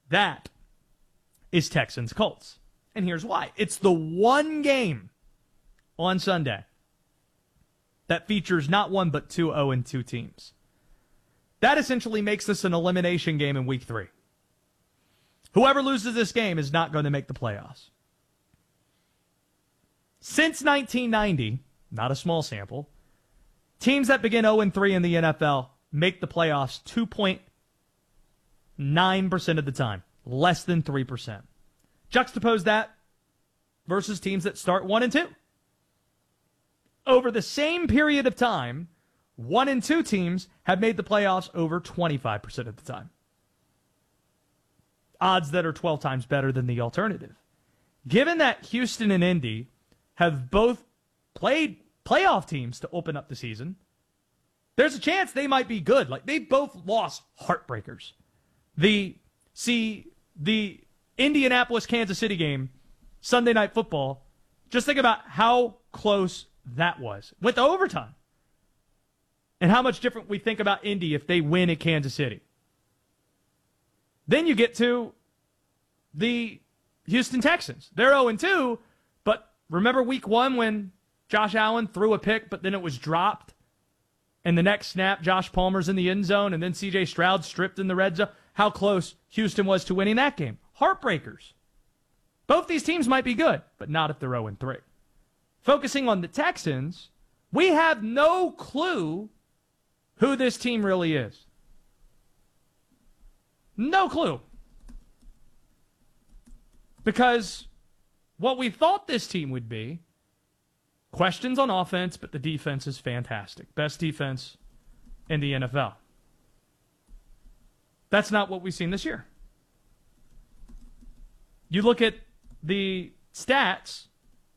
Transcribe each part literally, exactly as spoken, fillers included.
That is Texans Colts. And here's why. It's the one game on Sunday that features not one but two oh and two teams. That essentially makes this an elimination game in week three. Whoever loses this game is not going to make the playoffs. Since nineteen ninety, not a small sample, teams that begin oh and three in the N F L make the playoffs two point nine percent of the time, less than three percent. Juxtapose that versus teams that start one and two. Over the same period of time, one and two teams have made the playoffs over twenty-five percent of the time. Odds that are twelve times better than the alternative. Given that Houston and Indy have both played playoff teams to open up the season, there's a chance they might be good. Like, they both lost heartbreakers. The see the Indianapolis Kansas City game, Sunday Night Football, just think about how close that was. Went to overtime. And how much different we think about Indy if they win at Kansas City. Then you get to the Houston Texans. They're oh and two, but remember week one when Josh Allen threw a pick, but then it was dropped? And the next snap, Josh Palmer's in the end zone, and then C J Stroud stripped in the red zone. How close Houston was to winning that game. Heartbreakers. Both these teams might be good, but not if they're oh and three. Focusing on the Texans, we have no clue who this team really is. No clue. Because what we thought this team would be, questions on offense, but the defense is fantastic. Best defense in the N F L. That's not what we've seen this year. You look at the stats,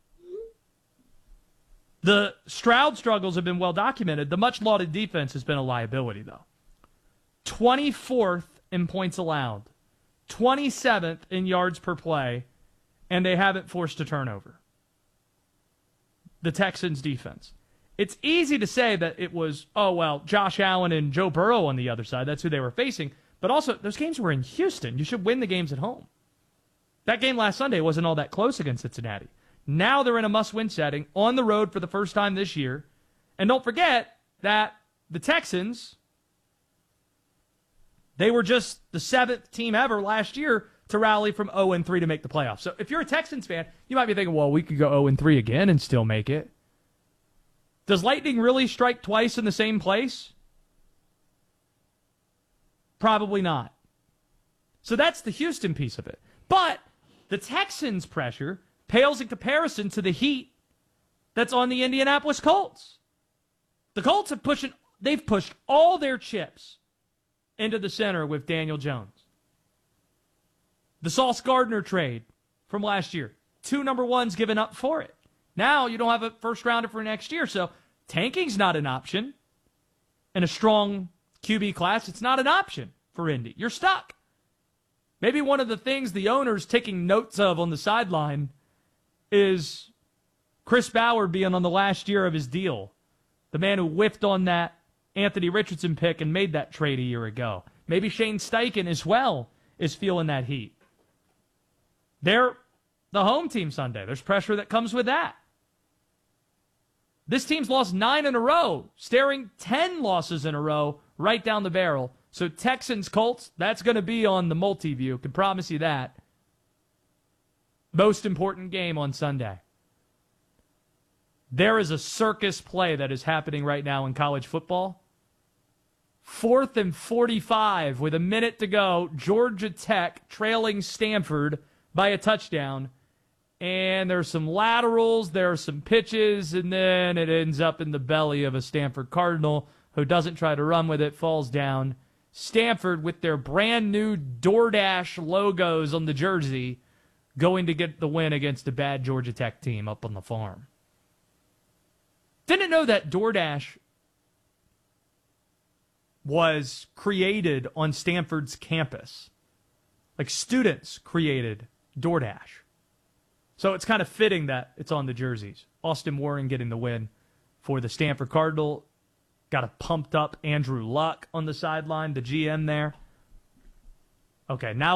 the Stroud struggles have been well documented. The much-lauded defense has been a liability, though. twenty-fourth in points allowed, twenty-seventh in yards per play, and they haven't forced a turnover. The Texans' defense. It's easy to say that it was, oh, well, Josh Allen and Joe Burrow on the other side. That's who they were facing. But also, those games were in Houston. You should win the games at home. That game last Sunday wasn't all that close against Cincinnati. Now they're in a must-win setting on the road for the first time this year. And don't forget that the Texans, they were just the seventh team ever last year to rally from oh and three to make the playoffs. So if you're a Texans fan, you might be thinking, well, we could go oh and three again and still make it. Does lightning really strike twice in the same place? Probably not. So that's the Houston piece of it. But the Texans' pressure pales in comparison to the heat that's on the Indianapolis Colts. The Colts have pushed, they've pushed all their chips into the center with Daniel Jones. The Sauce Gardner trade from last year. Two number ones given up for it. Now you don't have a first rounder for next year, so tanking's not an option. And a strong Q B class, it's not an option for Indy. You're stuck. Maybe one of the things the owner's taking notes of on the sideline is Chris Ballard being on the last year of his deal. The man who whiffed on that Anthony Richardson pick and made that trade a year ago. Maybe Shane Steichen as well is feeling that heat. They're the home team Sunday. There's pressure that comes with that. This team's lost nine in a row, staring ten losses in a row right down the barrel. So Texans, Colts, that's going to be on the multi-view. Can promise you that. Most important game on Sunday. There is a circus play that is happening right now in college football. Fourth and forty-five with a minute to go. Georgia Tech trailing Stanford by a touchdown. And there's some laterals, there are some pitches, and then it ends up in the belly of a Stanford Cardinal who doesn't try to run with it, falls down. Stanford, with their brand new DoorDash logos on the jersey, going to get the win against a bad Georgia Tech team up on the farm. Didn't know that DoorDash was created on Stanford's campus. Like, students created DoorDash. So it's kind of fitting that it's on the jerseys. Austin Warren getting the win for the Stanford Cardinal. Got a pumped up Andrew Luck on the sideline, the G M there. Okay, now